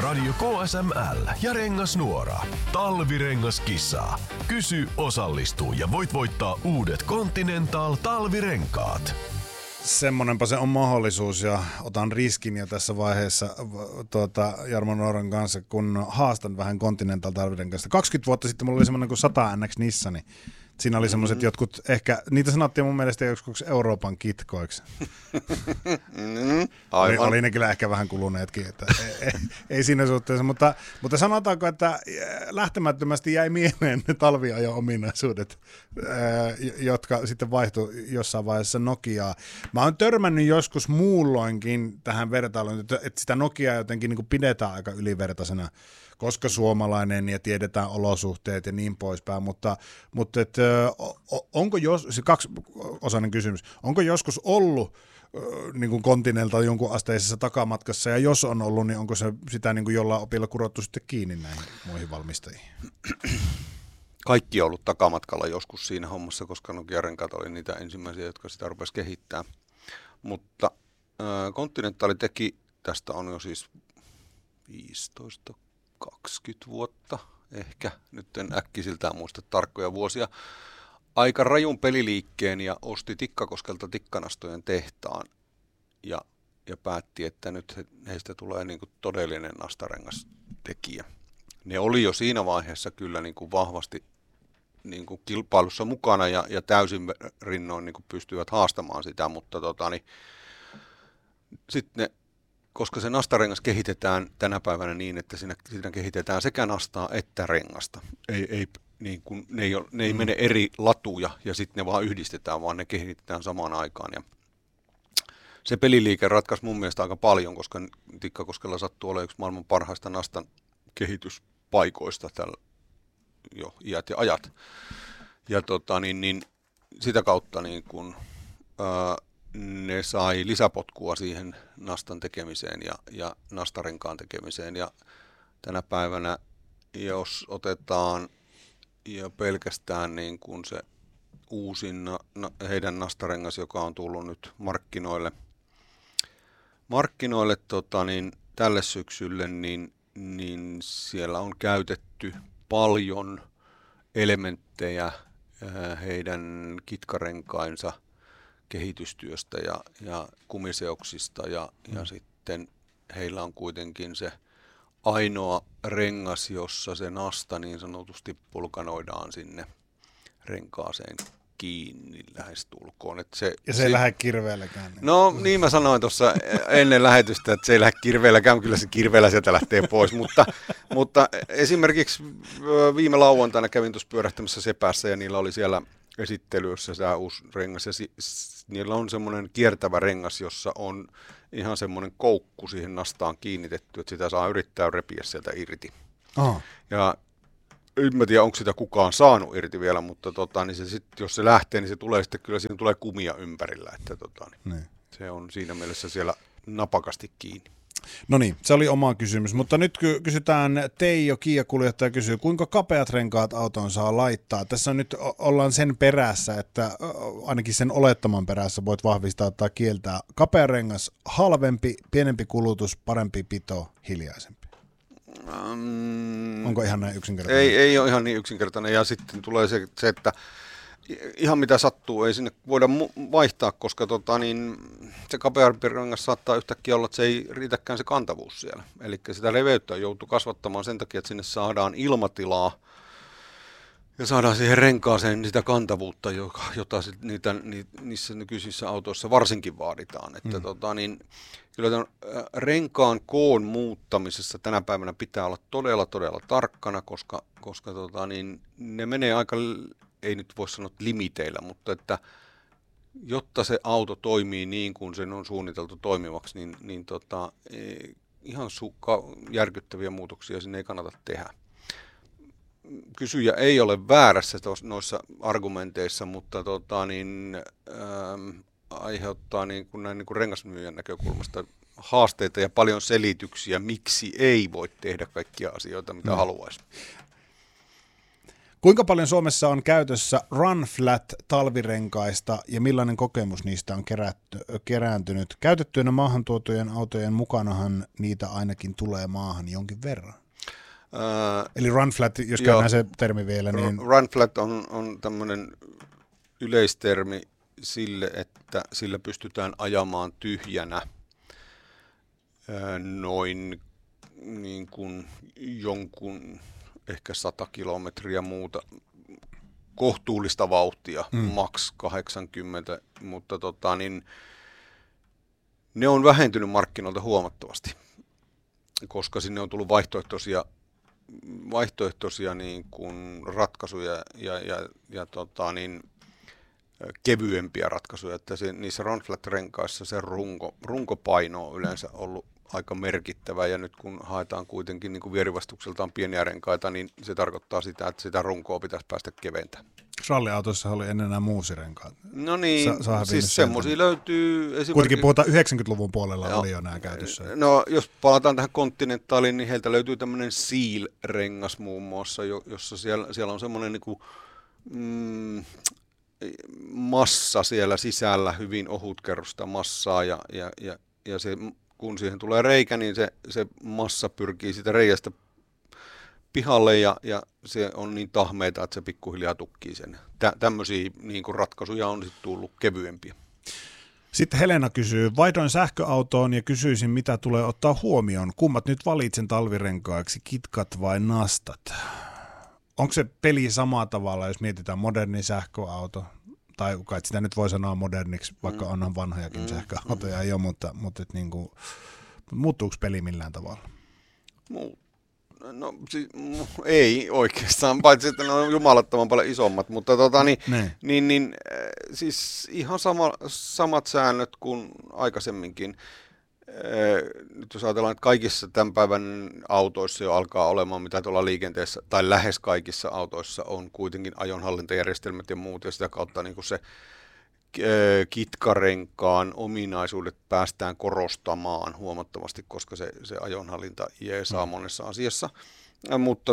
Radio KSML ja Rengasnuora. Talvirengaskisa. Kysy, osallistu ja voit voittaa uudet Continental talvirenkaat. Semmonenpa se on mahdollisuus ja otan riskin jo tässä vaiheessa Jarmo Nooran kanssa, kun haastan vähän Continental talvirenkaista. 20 vuotta sitten mulla oli semmoinen kuin 100 NX Nissani. Siinä oli semmoiset jotkut, ehkä, niitä sanottiin mun mielestä joskus Euroopan kitkoiksi. Oli ne kyllä ehkä vähän kuluneetkin, että ei siinä suhteessa, mutta sanotaanko, että lähtemättömästi jäi mieleen ne talviajo-ominaisuudet, jotka sitten vaihtui jossain vaiheessa Nokiaa. Mä oon törmännyt joskus muulloinkin tähän vertailuun, että sitä Nokiaa jotenkin niin kuin pidetään aika ylivertaisena, koska suomalainen ja tiedetään olosuhteet ja niin poispäin, mutta onko se kaksiosainen kysymys, onko joskus ollut niin kuin Continental jonkun asteisessa takamatkassa, ja jos on ollut, niin onko se sitä niin kuin jollain opilla kurottu sitten kiinni näihin muihin valmistajiin? Kaikki on ollut takamatkalla joskus siinä hommassa, koska Nokia-renkaat oli niitä ensimmäisiä, jotka sitä rupesi kehittää, mutta Continental teki, tästä on jo siis 20 vuotta, ehkä, nyt en äkkisiltään muista tarkkoja vuosia, aika rajun peliliikkeen ja osti Tikkakoskelta tikkanastojen tehtaan ja päätti, että nyt heistä tulee niin kuin todellinen nastarengastekijä. Ne oli jo siinä vaiheessa kyllä niin kuin vahvasti niin kuin kilpailussa mukana ja täysin rinnoin niin kuin pystyivät haastamaan sitä, mutta sitten ne, koska se nastarengas kehitetään tänä päivänä niin, että siinä kehitetään sekä nastaa että rengasta. Ne ei mene eri latuja ja sitten ne vaan yhdistetään, vaan ne kehitetään samaan aikaan. Ja se peliliike ratkaisi mun mielestä aika paljon, koska Tikkakoskella sattuu olemaan yksi maailman parhaista nastan kehityspaikoista tällä jo iät ja ajat. Ja sitä kautta niin kun, ne sai lisäpotkua siihen nastan tekemiseen ja nastarenkaan tekemiseen. Ja tänä päivänä, jos otetaan jo pelkästään niin kuin se uusin heidän nastarengas, joka on tullut nyt markkinoille tälle syksylle, niin siellä on käytetty paljon elementtejä heidän kitkarenkainsa kehitystyöstä ja kumiseoksista ja sitten heillä on kuitenkin se ainoa rengas, jossa se nasta niin sanotusti pulkanoidaan sinne renkaaseen kiinni lähestulkoon. Se ei lähde kirveelläkään. No niin mä sanoin tuossa ennen lähetystä, että se ei lähde kirveelläkään, kyllä se kirveellä sieltä lähtee pois, mutta esimerkiksi viime lauantaina kävin tuossa pyörähtämässä Sepäässä ja niillä oli siellä esittelyssä tämä uusi rengas ja niillä on semmoinen kiertävä rengas, jossa on ihan semmoinen koukku siihen nastaan kiinnitetty, että sitä saa yrittää repiä sieltä irti. Ja en mä tiedä, onko sitä kukaan saanut irti vielä, mutta niin se sit, jos se lähtee, niin se tulee sitten, kyllä siinä tulee kumia ympärillä, että se on siinä mielessä siellä napakasti kiinni. No niin, se oli oma kysymys, mutta nyt kysytään, Teijo, Kia-kuljettaja kysyy, kuinka kapeat renkaat autoon saa laittaa? Tässä nyt ollaan sen perässä, että ainakin sen olettaman perässä voit vahvistaa tai kieltää. Kapea rengas, halvempi, pienempi kulutus, parempi pito, hiljaisempi. Onko ihan näin yksinkertainen? Ei ole ihan niin yksinkertainen ja sitten tulee se että ihan mitä sattuu, ei sinne voida vaihtaa, koska se kapeampi rengas saattaa yhtäkkiä olla, että se ei riitäkään se kantavuus siellä. Eli sitä leveyttä joutuu kasvattamaan sen takia, että sinne saadaan ilmatilaa ja saadaan siihen renkaaseen sitä kantavuutta, jota niissä nykyisissä autoissa varsinkin vaaditaan. Että kyllä tämän renkaan koon muuttamisessa tänä päivänä pitää olla todella, todella tarkkana, koska ne menee aika, ei nyt voi sanoa limiteillä, mutta että jotta se auto toimii niin kuin sen on suunniteltu toimivaksi, niin ihan järkyttäviä muutoksia sinne ei kannata tehdä. Kysyjä ei ole väärässä noissa argumenteissa, mutta aiheuttaa niin kuin rengasmyyjän näkökulmasta haasteita ja paljon selityksiä, miksi ei voi tehdä kaikkia asioita, mitä haluaisi. Kuinka paljon Suomessa on käytössä Run Flat talvirenkaista ja millainen kokemus niistä on kerääntynyt? Käytettyinä maahan tuotujen autojen mukanahan niitä ainakin tulee maahan jonkin verran. Eli Run Flat, jos käydään se termi vielä. Niin... Run Flat on tämmöinen yleistermi sille, että sillä pystytään ajamaan tyhjänä noin niin kuin jonkun ehkä 100 kilometriä muuta kohtuullista vauhtia, maks 80, mutta ne on vähentynyt markkinoilta huomattavasti, koska sinne on tullut vaihtoehtoisia niin kuin ratkaisuja ja kevyempiä ratkaisuja, että niissä Run Flat-renkaissa se runkopaino on yleensä ollut aika merkittävä, ja nyt kun haetaan kuitenkin niin kuin vierivastukseltaan pieniä renkaita, niin se tarkoittaa sitä, että sitä runkoa pitäisi päästä keventämään. Ralliautoissa oli ennen nämä muusirenkaat. No niin, siis semmoisia löytyy esimerkiksi... Kuitenkin puhutaan 90-luvun puolella oli jo nämä käytössä. No jos palataan tähän Continentaliin, niin heiltä löytyy tämmöinen Seal-rengas muun muassa, jossa siellä on semmoinen niin kuin, massa siellä sisällä, hyvin ohutkerrosta massaa, ja se, kun siihen tulee reikä, niin se massa pyrkii sitä reiästä pihalle, ja se on niin tahmeita, että se pikkuhiljaa tukkii sen. Tämmöisiä niin kuin ratkaisuja on sitten tullut kevyempiä. Sitten Helena kysyy, vaihdoin sähköautoon ja kysyisin, mitä tulee ottaa huomioon. Kummat nyt valitsen talvirenkaaksi, kitkat vai nastat? Onko se peli samaa tavalla, jos mietitään moderni sähköauto? Tai kai sitä nyt voi sanoa moderniksi, vaikka onhan vanhojakin sähköautoja jo, mutta niin kuin, muuttuuko peli millään tavalla? No ei oikeastaan, paitsi että ne on jumalattoman paljon isommat, mutta siis ihan samat säännöt kuin aikaisemminkin. Nyt jos ajatellaan, että kaikissa tämän päivän autoissa jo alkaa olemaan, mitä tuolla liikenteessä, tai lähes kaikissa autoissa on kuitenkin ajonhallintajärjestelmät ja muut, ja sitä kautta niin kuin se kitkarenkaan ominaisuudet päästään korostamaan huomattavasti, koska se ajonhallinta jeesaa monessa asiassa. Mutta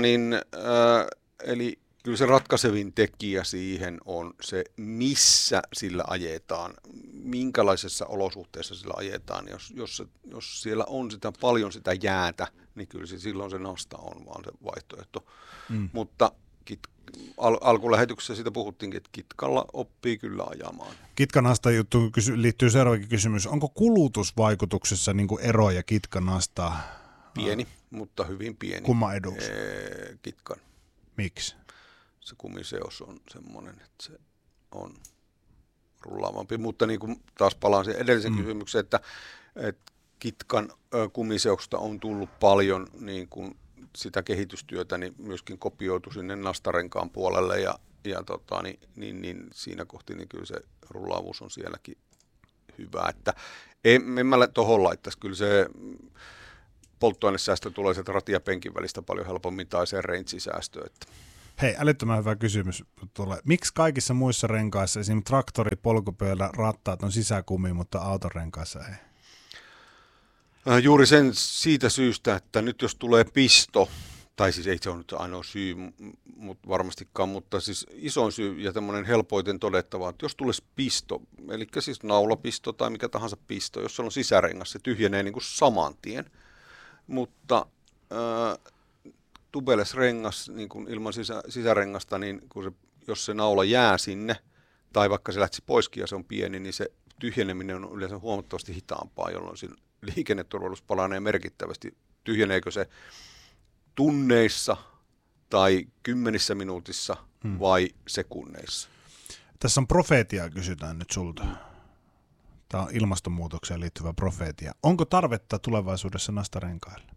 eli kyllä se ratkaisevin tekijä siihen on se, missä sillä ajetaan, minkälaisessa olosuhteessa sillä ajetaan. Jos siellä on paljon sitä jäätä, niin kyllä silloin se nasta on vaan se vaihtoehto. Mutta alkulähetyksessä siitä puhuttiinkin, että kitkalla oppii kyllä ajamaan. Kitkanasta juttuun liittyy seuraavakin kysymys. Onko kulutusvaikutuksessa niin kuin eroja kitkanasta? Pieni, mutta hyvin pieni. Kumman eduksi? Kitkan. Miksi? Se kumiseos on semmoinen, että se on rullaavampi. Mutta niin kuin taas palaan siihen edellisen kysymykseen, että kitkan kumiseuksesta on tullut paljon niin kuin sitä kehitystyötä, niin myöskin kopioitu sinne nastarenkaan puolelle, ja siinä kohti niin kyllä se rullaavuus on sielläkin hyvä. Että en mä tuohon laittaisi, kyllä se polttoainesäästö tulee sieltä ratin ja penkin välistä paljon helpommin, tai se range-säästö. Että. Hei, älyttömän hyvä kysymys tulee. Miksi kaikissa muissa renkaissa, esimerkiksi traktori, polkupyöllä, rattaat on sisäkumi, mutta autorenkaissa ei? Juuri siitä syystä, että nyt jos tulee pisto, tai siis ei se ole nyt ainoa syy varmastikaan, mutta siis isoin syy ja tämmöinen helpoiten todettava, että jos tulisi pisto, eli siis naulapisto tai mikä tahansa pisto, jos se on sisärengas, se tyhjenee niin kuin saman tien, mutta tubeless rengas niin kuin ilman sisärengasta, niin jos se naula jää sinne, tai vaikka se lähtisi poiskin ja se on pieni, niin se tyhjeneminen on yleensä huomattavasti hitaampaa, jolloin liikenneturvallisuus paranee merkittävästi. Tyhjeneekö se tunneissa tai 10 minuutissa vai sekunneissa? Tässä on profeetia, kysytään nyt sulta. Tämä on ilmastonmuutokseen liittyvä profeetia. Onko tarvetta tulevaisuudessa nastarenkaille?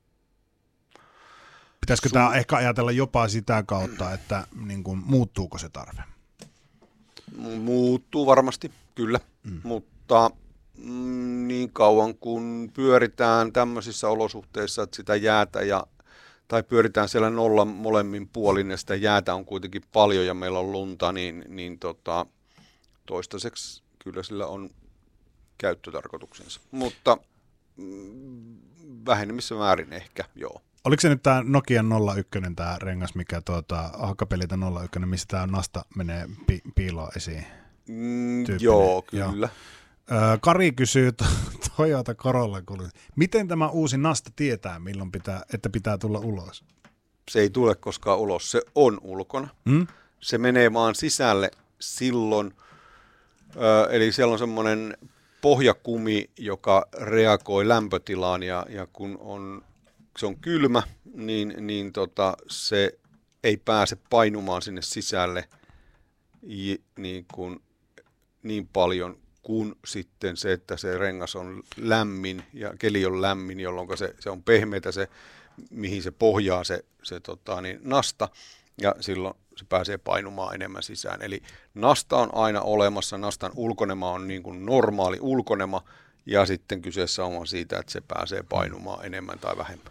Pitäisikö tämä ehkä ajatella jopa sitä kautta, että niin kuin, muuttuuko se tarve? Muuttuu varmasti, kyllä, mutta niin kauan kun pyöritään tämmöisissä olosuhteissa, että sitä jäätä tai pyöritään siellä nollan molemmin puolin ja sitä jäätä on kuitenkin paljon ja meillä on lunta, niin toistaiseksi kyllä sillä on käyttötarkoituksensa, mutta vähenemmissä määrin ehkä, joo. Oliko se nyt tämä Nokian 01, tämä rengas, mikä Hakapeliltä 01, missä tämä nasta menee piiloon esiin? Joo, kyllä. Kari kysyy Toyota Corolla, miten tämä uusi nasta tietää, milloin pitää tulla ulos? Se ei tule koskaan ulos, se on ulkona. Se menee vaan sisälle silloin, eli siellä on semmoinen pohjakumi, joka reagoi lämpötilaan ja kun se on kylmä, niin se ei pääse painumaan sinne sisälle niin paljon kuin sitten se, että se rengas on lämmin ja keli on lämmin, jolloin se on pehmeätä se, mihin se pohjaa se nasta ja silloin se pääsee painumaan enemmän sisään. Eli nasta on aina olemassa, nastan ulkonema on niin kuin normaali ulkonema ja sitten kyseessä on siitä, että se pääsee painumaan enemmän tai vähemmän.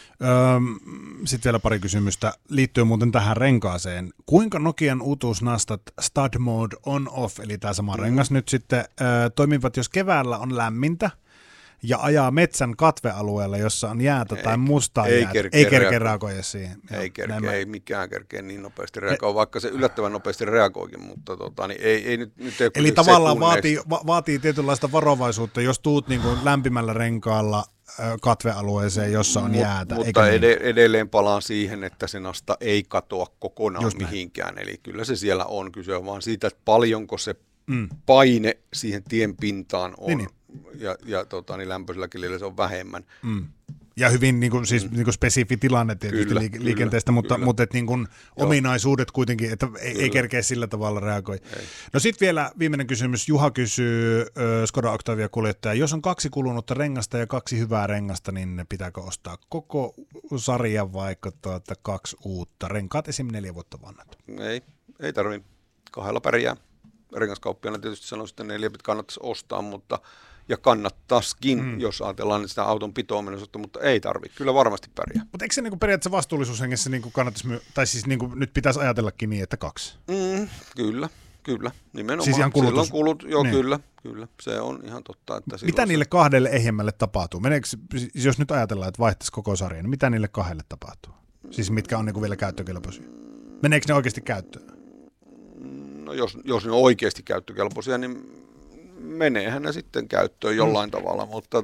Sitten vielä pari kysymystä liittyen muuten tähän renkaaseen. Kuinka Nokian uutuusnastat Stud Mode on-off, eli tämä sama rengas nyt sitten, toimivat, jos keväällä on lämmintä ja ajaa metsän katvealueella, jossa on jäätä tai mustaa jäätä? Ei kerkeä reagoida siihen. Ei mikään kerkeä niin nopeasti reagoi, vaikka se yllättävän nopeasti reagoikin, mutta ei nyt ei. Eli tavallaan vaatii tietynlaista varovaisuutta, jos tuut niin kuin lämpimällä renkaalla katvealueeseen, jossa on jäätä. Mutta edelleen palaan siihen, että se nasta ei katoa kokonaan mihinkään. Eli kyllä se siellä on. Kyse on vaan siitä, että paljonko se paine siihen tien pintaan on. Niin. Ja lämpöisellä kelillä se on vähemmän. Ja hyvin niin kuin spesifi tilanne tietysti liikenteestä, mutta et niin kuin ominaisuudet kuitenkin, että ei kerkeä sillä tavalla reagoi. No sitten vielä viimeinen kysymys. Juha kysyy, Skoda Octavia-kuljettaja, jos on 2 kulunutta rengasta ja 2 hyvää rengasta, niin pitääkö ostaa koko sarja vaikka 2 uutta? Renkaat esim. 4 vuotta vanhat. Ei tarvitse. 2 pärjää. Rengaskauppiaana tietysti sanoisin, että 4 kannattaisi ostaa, ja kannattaisikin, jos ajatellaan sitä auton pitoa menossa, mutta ei tarvitse. Kyllä varmasti pärjää. Mutta eikö se niinku periaatteessa vastuullisuushengessä niinku kannattaisi, tai siis niinku nyt pitäisi ajatellakin niin, että 2? Kyllä. Nimenomaan. Siis ihan kulutus. Silloin kulut, niin. Kyllä. Se on ihan totta. Että mitä niille 2 ehjemmälle tapahtuu? Jos nyt ajatellaan, että vaihtaisi koko sarjan, niin mitä niille 2 tapahtuu? Siis mitkä on niinku vielä käyttökelpoisia? Meneekö ne oikeasti käyttöön? No jos ne on oikeasti käyttökelpoisia, niin meneehän ne sitten käyttöön jollain tavalla, mutta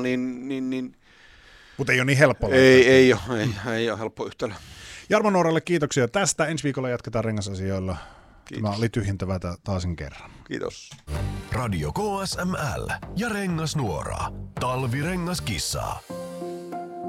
Mutta ei ole niin helppo. Ei ole helppo yhtälö. Jarmo Nuoralle kiitoksia tästä. Ensi viikolla jatketaan rengasasioilla. Tämä oli tyhjentävää taasen kerran. Kiitos. Radio KSML ja Rengasnuora. Talvirengaskissa.